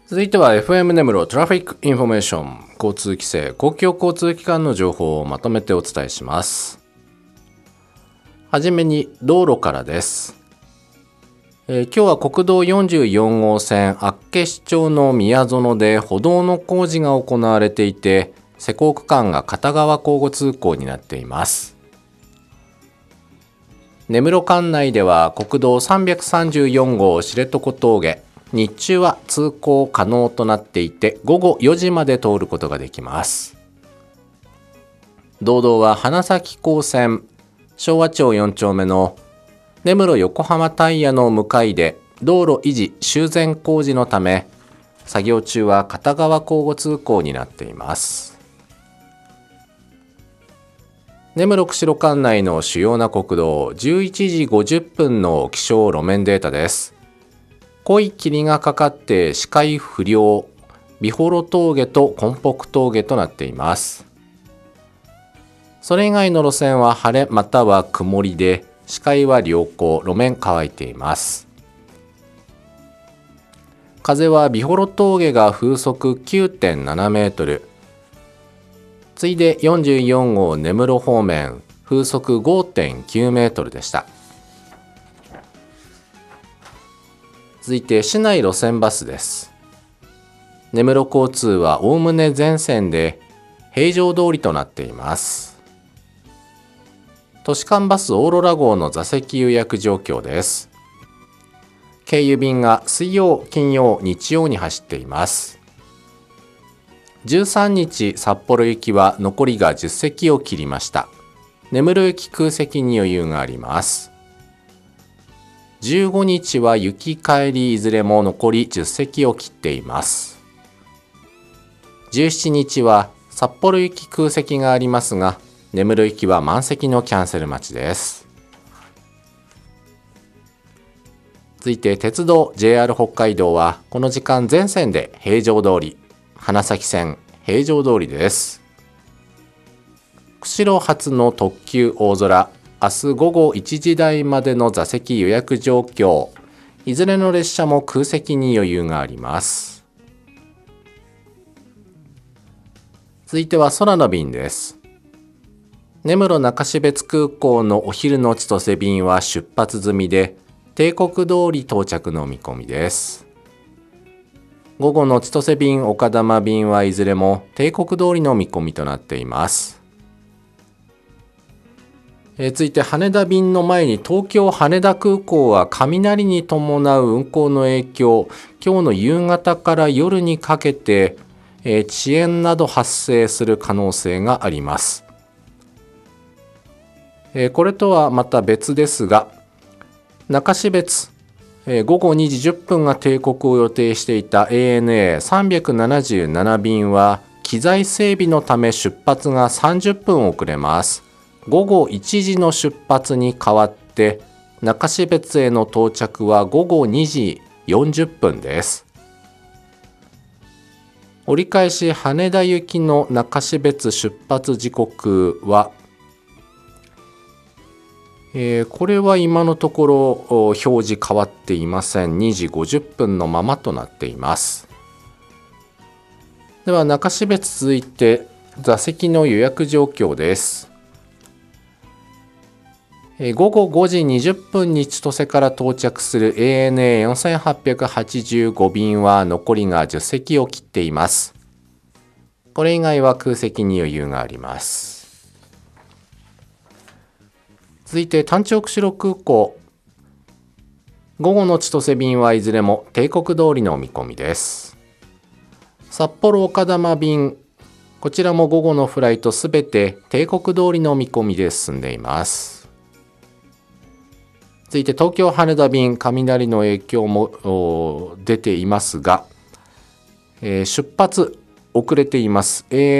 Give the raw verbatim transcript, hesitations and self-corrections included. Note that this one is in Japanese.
続いては エフエム 根室トラフィックインフォメーション、交通規制、公共交通機関の情報をまとめてお伝えします。はじめに道路からです。えー、今日は国道よんじゅうよん号線厚岸町の宮園で歩道の工事が行われていて、施工区間が片側交互通行になっています。根室管内では国道さんびゃくさんじゅうよん号知床峠、日中は通行可能となっていて、午後よじまで通ることができます。道道は花咲港線昭和町よん丁目の根室横浜タイヤの向かいで道路維持修繕工事のため、作業中は片側交互通行になっています。根室釧路管内の主要な国道じゅういちじごじゅっぷんの気象路面データです。濃い霧がかかって視界不良、美幌峠と根北峠となっています。それ以外の路線は晴れまたは曇りで、視界は良好、路面乾いています。風は美幌峠が風速 きゅうてんななメートル、次いでよんじゅうよん号根室方面風速 ごてんきゅうメートルでした。続いて市内路線バスです。根室交通はおおむね全線で平常通りとなっています。都市間バスオーロラ号の座席予約状況です。経由便が水曜、金曜、日曜に走っています。じゅうさんにち札幌行きは残りがじゅっ席を切りました。根室行き空席に余裕があります。じゅうごにちは行き帰りいずれも残りじゅっ席を切っています。じゅうしちにちは札幌行き空席がありますが、根室行きは満席のキャンセル待ちです。続いて鉄道 ジェイアール 北海道はこの時間全線で平常通り、花咲線平常通りです。釧路発の特急大空、明日午後いちじ台までの座席予約状況、いずれの列車も空席に余裕があります。続いては空の便です。根室中標津空港のお昼の千歳便は出発済みで、定刻通り到着の見込みです。午後の千歳便、丘珠便はいずれも定刻通りの見込みとなっています。えー、続いて羽田便の前に東京羽田空港は雷に伴う運航の影響、今日の夕方から夜にかけて、えー、遅延など発生する可能性があります。えー、これとはまた別ですが、中標津、えー、午後にじじゅっぷんが定刻を予定していた エーエヌエーさんびゃくななじゅうなな 便は機材整備のため出発がさんじゅっぷん遅れます。午後いちじの出発に代わって中標津への到着は午後にじよんじゅっぷんです。折り返し羽田行きの中標津出発時刻は、えー、これは今のところ表示変わっていません。にじごじゅっぷんのままとなっています。では中標津続いて座席の予約状況です。午後ごじにじゅっぷんに千歳から到着する エーエヌエーよんせんはっぴゃくはちじゅうご 便は残りがじゅっ席を切っています。これ以外は空席に余裕があります。続いて単調釧路空港、午後の千歳便はいずれも定刻通りの見込みです。札幌丘珠便、こちらも午後のフライトすべて定刻通りの見込みで進んでいます。続いて東京羽田便、雷の影響も出ていますが、えー、出発遅れています。